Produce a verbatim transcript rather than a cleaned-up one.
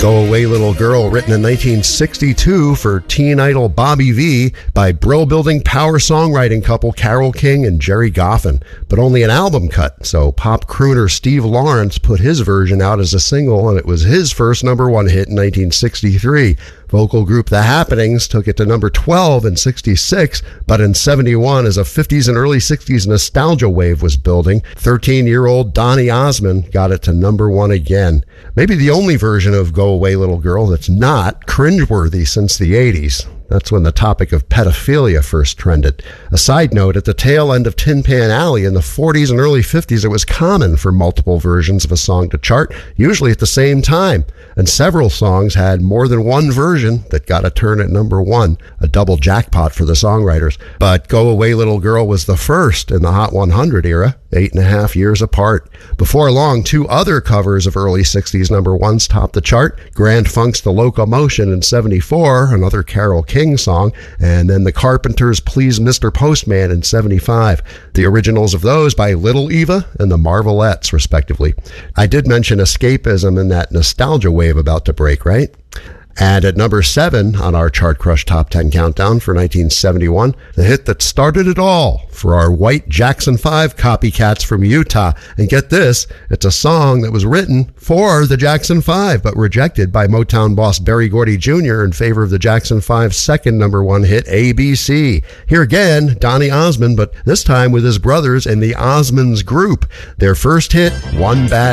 Go Away Little Girl, written in nineteen sixty-two for teen idol Bobby Vee by Brill Building power songwriting couple Carole King and Jerry Goffin, but only an album cut, so pop crooner Steve Lawrence put his version out as a single, and it was his first number one hit in nineteen sixty-three. Vocal group The Happenings took it to number twelve in sixty-six, but in seventy-one, as a fifties and early sixties nostalgia wave was building, thirteen-year-old Donny Osmond got it to number one again. Maybe the only version of Go Away Little Girl that's not cringeworthy since the eighties. That's when the topic of pedophilia first trended. A side note, at the tail end of Tin Pan Alley in the forties and early fifties, it was common for multiple versions of a song to chart, usually at the same time. And several songs had more than one version that got a turn at number one, a double jackpot for the songwriters. But Go Away Little Girl was the first in the Hot one hundred era, eight and a half years apart. Before long, two other covers of early sixties number ones topped the chart. Grand Funk's The Locomotion in seventy-four, another Carole King song, and then the Carpenters' Please Mister Postman in seventy-five. The originals of those by Little Eva and the Marvelettes, respectively. I did mention escapism in that nostalgia wave about to break, right? And at number seven on our Chart Crush Top ten Countdown for nineteen seventy-one, the hit that started it all for our white Jackson five copycats from Utah. And get this, it's a song that was written for the Jackson five, but rejected by Motown boss Berry Gordy Junior in favor of the Jackson five's second number one hit, A B C. Here again, Donny Osmond, but this time with his brothers in the Osmonds Group. Their first hit, One Bad